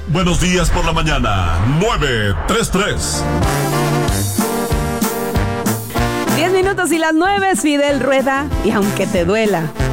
Buenos días por la mañana, 933. 10 minutos y las 9, Fidel Rueda, y aunque te duela.